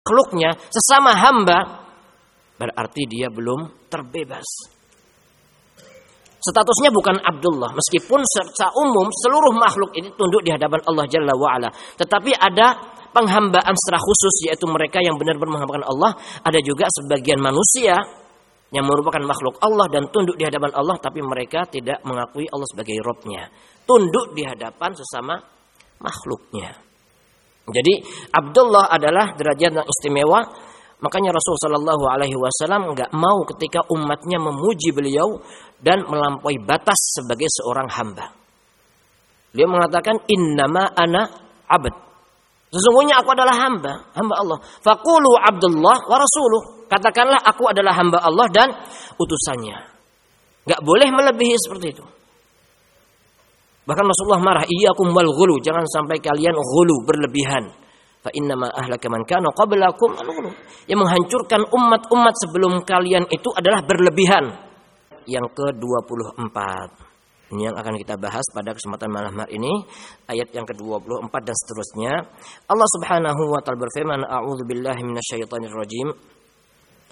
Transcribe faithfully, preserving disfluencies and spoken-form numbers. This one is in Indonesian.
makhluknya, sesama hamba, berarti dia belum terbebas. Statusnya bukan Abdullah, meskipun secara umum seluruh makhluk ini tunduk di hadapan Allah Jalla wa'ala. Tetapi ada penghambaan secara khusus, yaitu mereka yang benar-benar menghambakan Allah. Ada juga sebagian manusia yang merupakan makhluk Allah dan tunduk di hadapan Allah, tapi mereka tidak mengakui Allah sebagai Rabb-nya. Tunduk di hadapan sesama makhluknya. Jadi Abdullah adalah derajat yang istimewa. Makanya Rasul sallallahu alaihi wasallam enggak mau ketika umatnya memuji beliau dan melampaui batas sebagai seorang hamba. Beliau mengatakan innama ana abd. Sesungguhnya aku adalah hamba, hamba Allah. Faqulu Abdullah wa rasuluh. Katakanlah aku adalah hamba Allah dan utusannya. Enggak boleh melebihi seperti itu. Bahkan Rasulullah marah, iyyakum wal ghulu, jangan sampai kalian ghulu, berlebihan. Fa innama ahlaka man kana qablakum al-ghulu. Yang menghancurkan umat-umat sebelum kalian itu adalah berlebihan. Yang ke dua puluh empat. Ini yang akan kita bahas pada kesempatan malam hari ini, ayat yang ke dua puluh empat dan seterusnya. Allah Subhanahu wa taala berfirman, a'udzubillahi minasyaitonir rajim.